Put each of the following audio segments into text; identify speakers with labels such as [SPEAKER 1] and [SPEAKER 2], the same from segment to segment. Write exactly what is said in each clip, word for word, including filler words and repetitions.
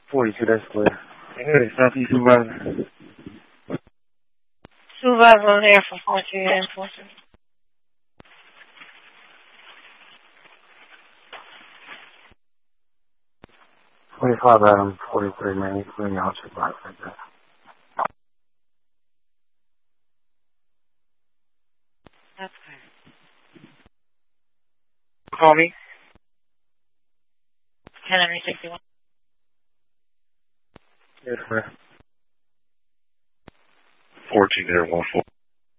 [SPEAKER 1] forty-two, that's clear. Hey, Southeast Supervisor.
[SPEAKER 2] Supervisor on there for forty-two and forty-two.
[SPEAKER 1] twenty-five Adam, forty-three, man. He's clearing out your box like that.
[SPEAKER 2] That's clear.
[SPEAKER 1] Call me.
[SPEAKER 2] ten Henry sixty-one.
[SPEAKER 1] Yes, sir.
[SPEAKER 3] fourteen there, one four.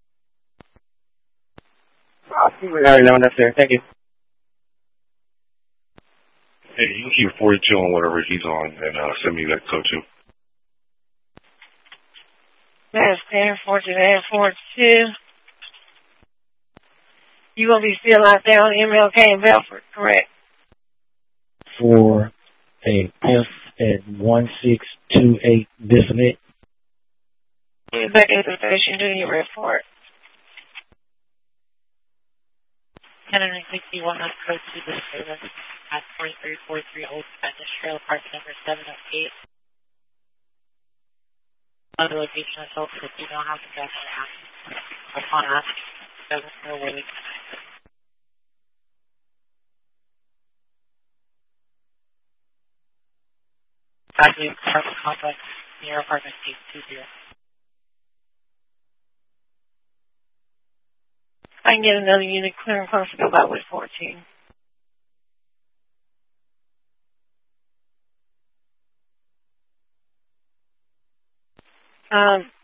[SPEAKER 1] I think we already know that's there. Thank you.
[SPEAKER 3] Hey, you can keep forty-two on whatever he's on and uh, send me that code too.
[SPEAKER 2] That's ten forty-two and forty-two. You gonna be still out there on M L K in Belfort, correct?
[SPEAKER 4] For a F at one six two eight Definite.
[SPEAKER 2] Get back at the station, do your report. ten sixty-one on code two the service at forty-three forty-three Old Spanish Trail, park number seven oh eight. Other location is open if you don't have to drive ask. Upon ask, doesn't know where we can access. Actually, apartment complex near apartment eight two zero. I can get another unit clear and close to go back with fourteen. Um,